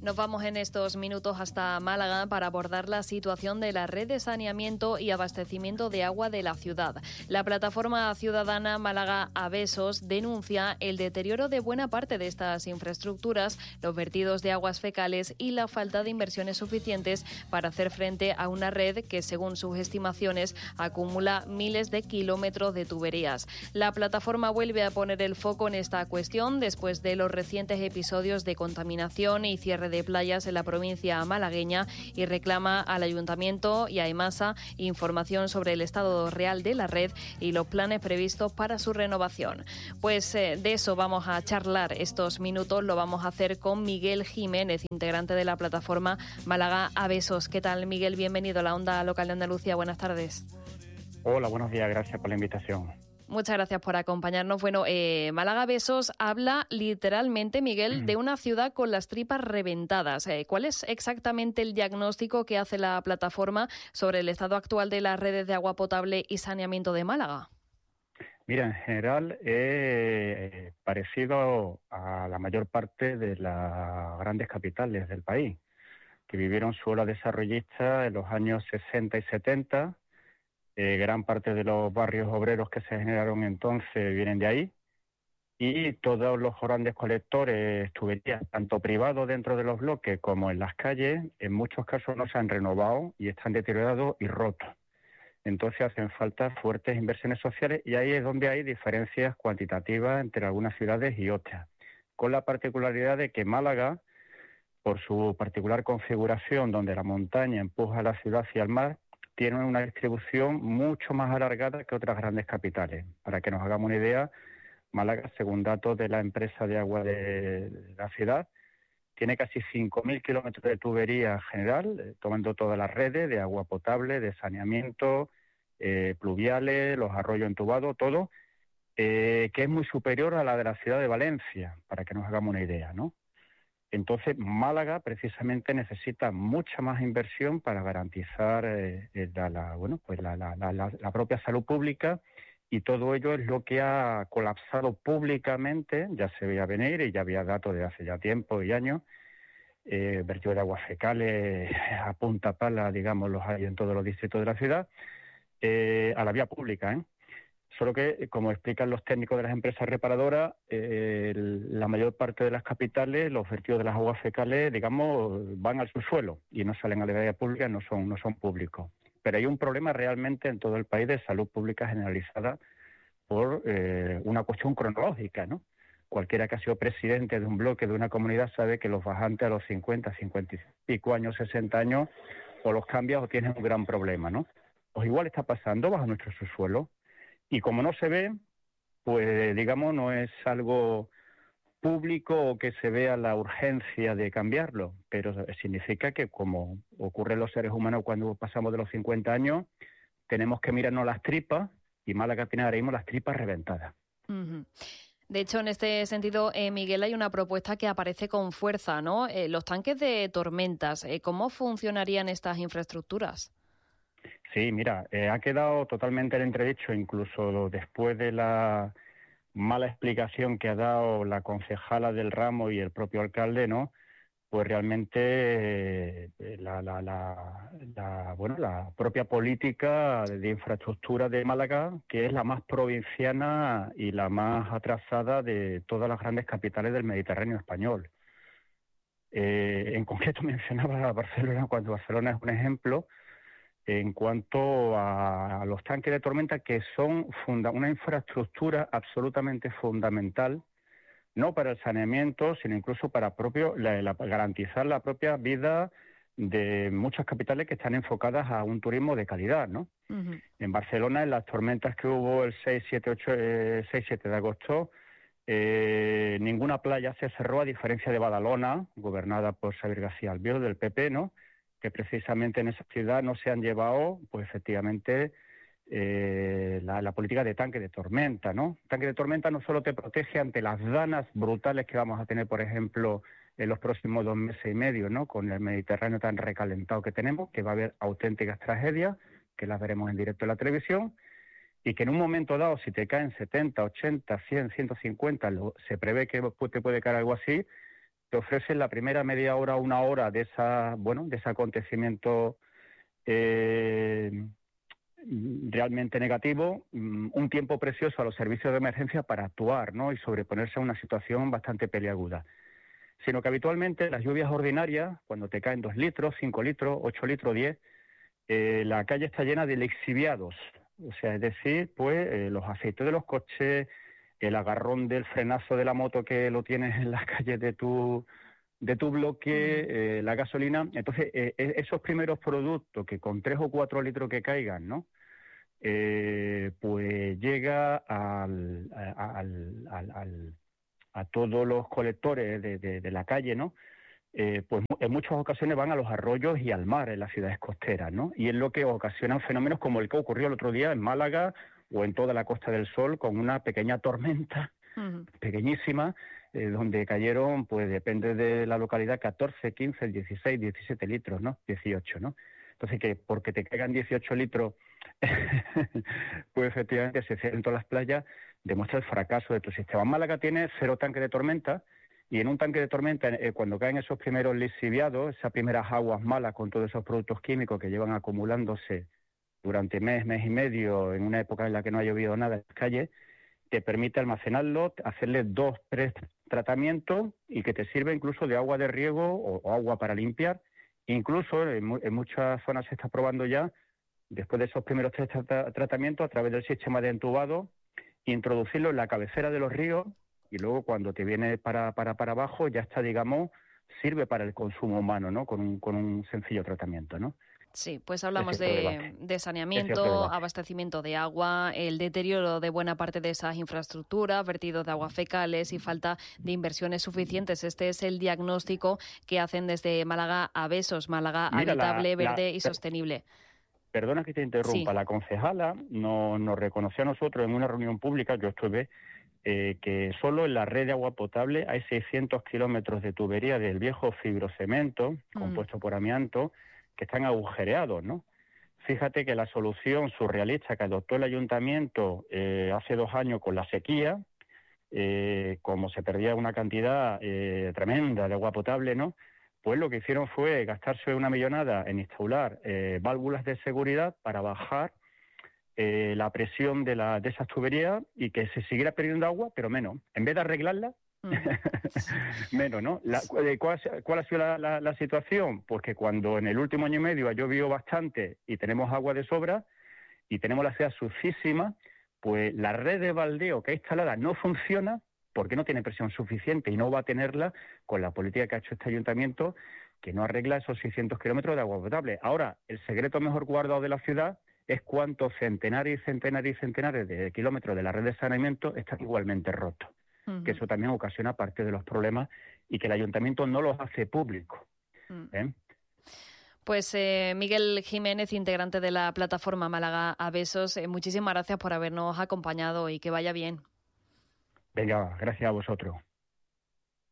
Nos vamos en estos minutos hasta Málaga para abordar la situación de la red de saneamiento y abastecimiento de agua de la ciudad. La plataforma ciudadana Málaga Abesos denuncia el deterioro de buena parte de estas infraestructuras, los vertidos de aguas fecales y la falta de inversiones suficientes para hacer frente a una red que, según sus estimaciones, acumula miles de kilómetros de tuberías. La plataforma vuelve a poner el foco en esta cuestión después de los recientes episodios de contaminación y cierre de playas en la provincia malagueña y reclama al Ayuntamiento y a EMASA información sobre el estado real de la red y los planes previstos para su renovación. Pues de eso vamos a charlar estos minutos, lo vamos a hacer con Miguel Jiménez, integrante de la plataforma Málaga Abesos. ¿Qué tal, Miguel? Bienvenido a la Onda Local de Andalucía. Buenas tardes. Hola, buenos días. Gracias por la invitación. Muchas gracias por acompañarnos. Bueno, Málaga Abesos habla literalmente, Miguel, de una ciudad con las tripas reventadas. ¿Cuál es exactamente el diagnóstico que hace la plataforma sobre el estado actual de las redes de agua potable y saneamiento de Málaga? Mira, en general es parecido a la mayor parte de las grandes capitales del país, que vivieron su ola desarrollista en los años 60 y 70. Gran parte de los barrios obreros que se generaron entonces vienen de ahí, y todos los grandes colectores, tuberías, tanto privados dentro de los bloques como en las calles, en muchos casos no se han renovado y están deteriorados y rotos. Entonces hacen falta fuertes inversiones sociales, y ahí es donde hay diferencias cuantitativas entre algunas ciudades y otras, con la particularidad de que Málaga, por su particular configuración donde la montaña empuja a la ciudad hacia el mar, tiene una distribución mucho más alargada que otras grandes capitales. Para que nos hagamos una idea, Málaga, según datos de la empresa de agua de la ciudad, tiene casi 5.000 kilómetros de tubería general, tomando todas las redes de agua potable, de saneamiento, pluviales, los arroyos entubados, todo, que es muy superior a la de la ciudad de Valencia, para que nos hagamos una idea, ¿no? Entonces, Málaga precisamente necesita mucha más inversión para garantizar la propia salud pública, y todo ello es lo que ha colapsado públicamente. Ya se veía venir y ya había datos de hace ya tiempo y años. Vertido de aguas fecales a punta pala, digamos, los hay en todos los distritos de la ciudad, a la vía pública, ¿eh? Solo que, como explican los técnicos de las empresas reparadoras, la mayor parte de las capitales, los vertidos de las aguas fecales, digamos, van al subsuelo y no salen a la vía pública, no son públicos. Pero hay un problema realmente en todo el país de salud pública generalizada por una cuestión cronológica, ¿no? Cualquiera que ha sido presidente de un bloque, de una comunidad, sabe que los bajantes a los 50, 50 y pico años, 60 años, o los cambias o tienes un gran problema, ¿no? Pues igual está pasando bajo nuestro subsuelo. Y como no se ve, pues digamos no es algo público o que se vea la urgencia de cambiarlo, pero significa que, como ocurre en los seres humanos cuando pasamos de los 50 años, tenemos que mirarnos las tripas, y Málaga tiene ahora mismo las tripas reventadas. Uh-huh. De hecho, en este sentido, Miguel, hay una propuesta que aparece con fuerza, ¿no? Los tanques de tormentas, ¿cómo funcionarían estas infraestructuras? Sí, mira, ha quedado totalmente en entredicho, incluso después de la mala explicación que ha dado la concejala del ramo y el propio alcalde, ¿no? Pues realmente la propia política de infraestructura de Málaga, que es la más provinciana y la más atrasada de todas las grandes capitales del Mediterráneo español. En concreto mencionaba a Barcelona, cuando Barcelona es un ejemplo en cuanto a los tanques de tormenta, que son una infraestructura absolutamente fundamental, no para el saneamiento, sino incluso para garantizar la propia vida de muchas capitales que están enfocadas a un turismo de calidad, ¿no? Uh-huh. En Barcelona, en las tormentas que hubo el 6-7 de agosto, ninguna playa se cerró, a diferencia de Badalona, gobernada por Xavier García Albiol, del PP, ¿no?, que precisamente en esa ciudad no se han llevado, pues efectivamente, la política de tanque de tormenta, ¿no? Tanque de tormenta no solo te protege ante las danas brutales que vamos a tener, por ejemplo, en los próximos 2 meses y medio, ¿no?, con el Mediterráneo tan recalentado que tenemos, que va a haber auténticas tragedias, que las veremos en directo en la televisión, y que en un momento dado, si te caen 70, 80, 100, 150, se prevé que te puede caer algo así, te ofrecen la primera media hora, una hora de de ese acontecimiento realmente negativo, un tiempo precioso a los servicios de emergencia para actuar, ¿no? Y sobreponerse a una situación bastante peliaguda. Sino que habitualmente las lluvias ordinarias, cuando te caen 2 litros, 5 litros, 8 litros, 10, la calle está llena de lixiviados, o sea, es decir, pues los aceites de los coches, el agarrón del frenazo de la moto que lo tienes en las calles de tu bloque, la gasolina. Entonces, esos primeros productos que con 3 o 4 litros que caigan, ¿no? Pues llega a todos los colectores de la calle, ¿no? Pues en muchas ocasiones van a los arroyos y al mar en las ciudades costeras, ¿no? Y es lo que ocasiona fenómenos como el que ocurrió el otro día en Málaga o en toda la Costa del Sol, con una pequeña tormenta, pequeñísima, donde cayeron, pues depende de la localidad, 14, 15, 16, 17 litros, ¿no? 18, ¿no? Entonces, que porque te caigan 18 litros, pues efectivamente se cierren todas las playas, demuestra el fracaso de tu sistema. Málaga tiene 0 tanques de tormenta, y en un tanque de tormenta, cuando caen esos primeros lixiviados, esas primeras aguas malas con todos esos productos químicos que llevan acumulándose durante mes y medio, en una época en la que no ha llovido nada en las calles, te permite almacenarlo, hacerle 2, 3 tratamientos y que te sirve incluso de agua de riego o agua para limpiar. Incluso en muchas zonas se está probando ya, después de esos primeros 3 tratamientos, a través del sistema de entubado, introducirlo en la cabecera de los ríos, y luego cuando te viene para abajo ya está, digamos, sirve para el consumo humano, ¿no? Con un sencillo tratamiento, ¿no? Sí, pues hablamos de saneamiento, abastecimiento de agua, el deterioro de buena parte de esas infraestructuras, vertidos de aguas fecales y falta de inversiones suficientes. Este es el diagnóstico que hacen desde Málaga Abesos, Málaga habitable, verde y sostenible. Perdona que te interrumpa, sí. La concejala nos reconoció a nosotros en una reunión pública que yo estuve, que solo en la red de agua potable hay 600 kilómetros de tubería del viejo fibrocemento, compuesto por amianto, que están agujereados, ¿no? Fíjate que la solución surrealista que adoptó el ayuntamiento hace 2 años con la sequía, como se perdía una cantidad tremenda de agua potable, ¿no? Pues lo que hicieron fue gastarse una millonada en instalar válvulas de seguridad para bajar la presión de esas tuberías y que se siguiera perdiendo agua, pero menos. En vez de arreglarla, menos, ¿no? ¿Cuál ha sido la situación? Pues que cuando en el último año y medio ha llovido bastante y tenemos agua de sobra y tenemos la ciudad sucísima, pues la red de baldeo que ha instalada no funciona porque no tiene presión suficiente y no va a tenerla con la política que ha hecho este ayuntamiento, que no arregla esos 600 kilómetros de agua potable. Ahora, el secreto mejor guardado de la ciudad es cuántos centenares y centenares y centenares de kilómetros de la red de saneamiento están igualmente rotos. Que eso también ocasiona parte de los problemas y que el ayuntamiento no los hace públicos. Pues Miguel Jiménez, integrante de la plataforma Málaga Abesos, muchísimas gracias por habernos acompañado y que vaya bien. Venga, gracias a vosotros.